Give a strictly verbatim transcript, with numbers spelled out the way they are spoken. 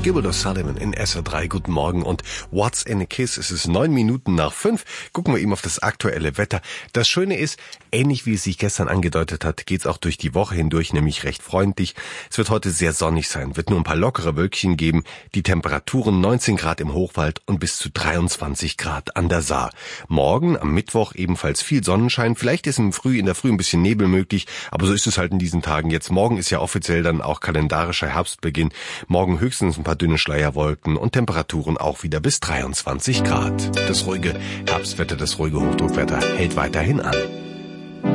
Gilbert O'Sullivan in S R drei. Guten Morgen und What's in a Kiss? Es ist neun Minuten nach fünf. Gucken wir eben auf das aktuelle Wetter. Das Schöne ist, ähnlich wie es sich gestern angedeutet hat, geht's auch durch die Woche hindurch, nämlich recht freundlich. Es wird heute sehr sonnig sein, wird nur ein paar lockere Wölkchen geben. Die Temperaturen neunzehn Grad im Hochwald und bis zu dreiundzwanzig Grad an der Saar. Morgen am Mittwoch ebenfalls viel Sonnenschein. Vielleicht ist im Früh, in der Früh ein bisschen Nebel möglich, aber so ist es halt in diesen Tagen jetzt. Morgen ist ja offiziell dann auch kalendarischer Herbstbeginn. Morgen höchstens ein paar dünne Schleierwolken und Temperaturen auch wieder bis dreiundzwanzig Grad. Das ruhige Herbstwetter, das ruhige Hochdruckwetter hält weiterhin an.